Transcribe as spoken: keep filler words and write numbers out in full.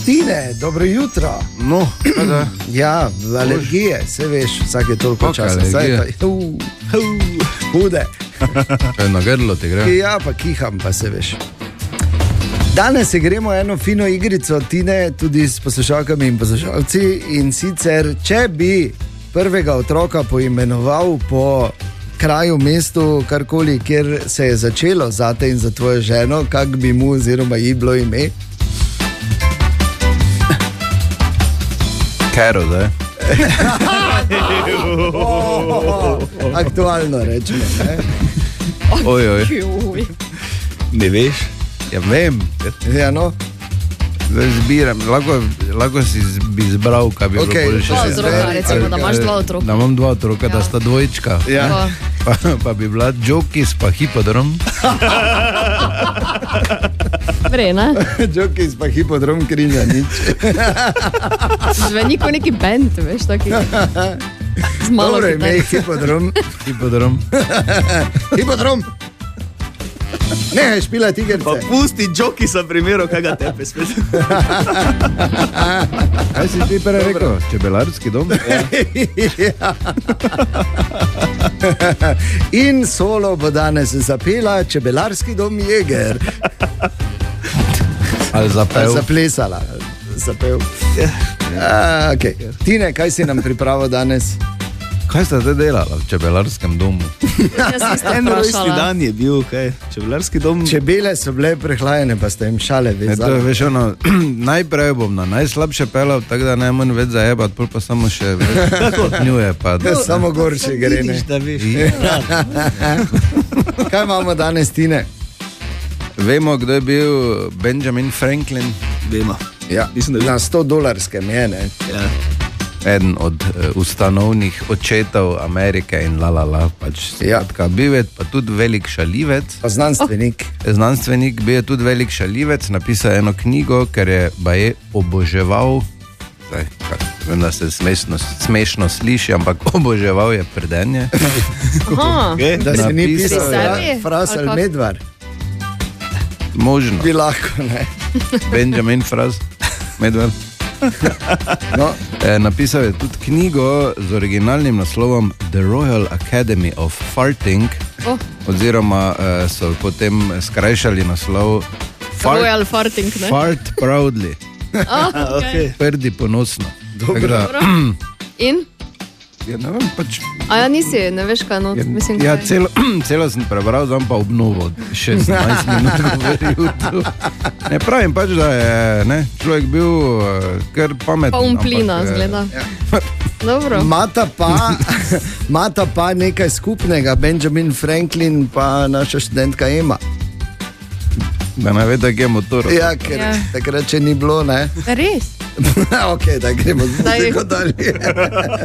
Tine, dobro jutro. No, kada? Ja, alergije, se veš, vsake toliko časa. Uh, uh, hude. Kaj na grlo ti gre? Ja, pa kiham, pa se veš. Danes se gremo eno fino igrico, Tine, tudi s poslušalkami in poslušalci. In sicer, če bi prvega otroka poimenoval po kraju, mestu, karkoli, kjer se je začelo zate in za tvojo ženo, kak bi mu oziroma ji bilo ime? Kero, zdaj. Aktualno rečemo, ne? Oj, oj. Ne veš? Ja, vem. Ja, no. Zdaj zbiram, lahko, lahko si bi izbral, kaj bi okay, bilo bolj še. Dva vzroka, recimo, da imaš dva otroka. Da imam dva otroka, ja. Da sta dvojčka. Ja. Pa, pa bi bila Jokis pa Hipodrom. Vrej, ne? Jokis pa Hipodrom krinja nič. Zveni kot neki band, veš, taki. Z malo Dobre, ime je Hipodrom. Hipodrom. Hipodrom. Ne, špila tigerce. Pa pusti Jokisa primeru, kaj ga tepe spet. Kaj si ti prej rekel? Čebelarski dom? Ja. In solo bo danes zapela Čebelarski dom Jeger. Ali zapel? Zaplesala. Zapel. A, okay. Tine, kaj si nam pripravil danes? Kaj ste te delali v čebelarskem domu? En rojstni dan je bil, kaj? Čebelarski dom. Čebele so bile prehlajene, pa ste jim šale vezali. Veš, ono, najprej bom na najslabše pelal, tako da ne manj več zajebat, pol pa samo še več njuje. Pa, da, samo gorše gre, ne? Da viš. Kaj imamo danes, Tine? Vemo, kdo je bil Benjamin Franklin? Vemo. Ja, mislim, na sto dolarskem je, ne? Ja. Eden od uh, ustanovnih očetov Amerike in la la la, pač ja. Skratka, bil je pa tudi velik šalivec. Pa znanstvenik. Oh. Znanstvenik, bil je tudi velik šalivec, napisal eno knjigo, ker je baje oboževal, zdaj, kak, vem, da se smešno, smešno sliši, ampak oboževal je prdenje. Aha. Okay. Da se ni Napisal, pisal, ja, Fras ali Medvar. Možno. Bi lahko, ne? Benjamin Fras, Medvar. No. E, napisal je tudi knjigo z originalnim naslovom The Royal Academy of Farting, oh. oziroma e, so potem skrajšali naslov Fart, Royal Farting, ne? Fart Proudly. Oh, okay. Prdi ponosno. Dobro. Da, in? Ja, ne vem, pač... A ja, nisi, ne veš kaj, no? Ja, Mislim, ja kaj. celo, celo sem prebral, zdaj pa obnovo šestnajst minut govoril tu. Ne pravim pač, da je ne, človek bil uh, kar pameten. Pa umplina, ampak, zgleda. Ja. Dobro. Mata pa, mata pa nekaj skupnega, Benjamin Franklin pa naša študentka Ema. Da ne ve, da je motor. Ja, ker ja. Takrat, če ni bilo, ne? Res? Ok, da gremo zdaj dalje.